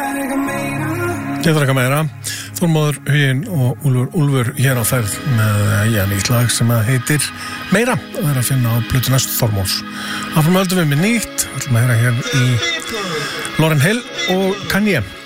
Getur meira Þormóður, Huginn og Úlfur hér á ferð með nýtt lag sem heitir Meira og það að finna á plötu næstu Þormóðs. Áfram höldum við með nýtt, ætlum að heyra hér í Lauryn Hill og Kanye.